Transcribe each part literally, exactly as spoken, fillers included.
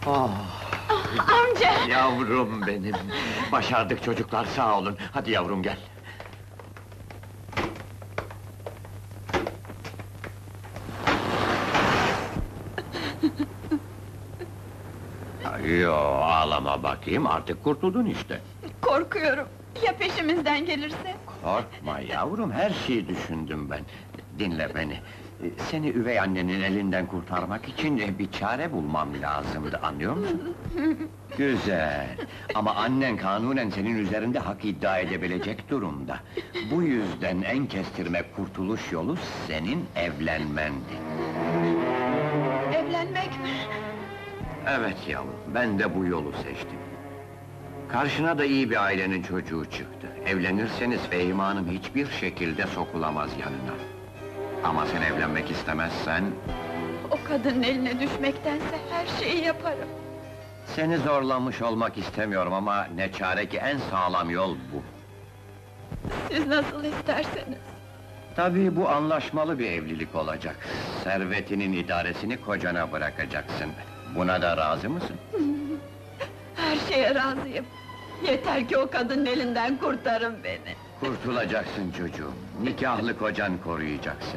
Ah, Amca! yavrum benim! Başardık çocuklar, sağ olun! Hadi yavrum, gel! Yo, ağlama bakayım, artık kurtuldun işte! Korkuyorum, ya peşimizden gelirse? Korkma yavrum, her şeyi düşündüm ben! Dinle beni! Seni üvey annenin elinden kurtarmak için bir çare bulmam lazımdı, anlıyor musun? Güzel! Ama annen kanunen senin üzerinde hak iddia edebilecek durumda. Bu yüzden en kestirme kurtuluş yolu senin evlenmendi. Evlenmek mi? Evet yavrum, ben de bu yolu seçtim. Karşına da iyi bir ailenin çocuğu çıktı. Evlenirseniz Fehime Hanım hiçbir şekilde sokulamaz yanına. Ama sen evlenmek istemezsen... O kadının eline düşmektense her şeyi yaparım. Seni zorlamış olmak istemiyorum ama ne çare ki en sağlam yol bu. Siz nasıl isterseniz. Tabii bu anlaşmalı bir evlilik olacak. Servetinin idaresini kocana bırakacaksın. Buna da razı mısın? Her şeye razıyım. Yeter ki o kadının elinden kurtarın beni. Kurtulacaksın çocuğum. Nikahlı kocan koruyacaksın.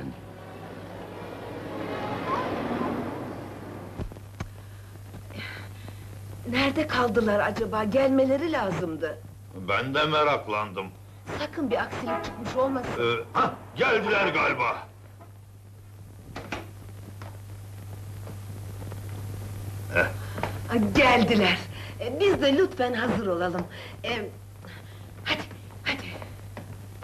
Nerede kaldılar acaba? Gelmeleri lazımdı. Ben de meraklandım. Sakın bir aksilik çıkmış olmasın. Ee, hah, geldiler galiba. Ha, geldiler. E, Biz de lütfen hazır olalım. E,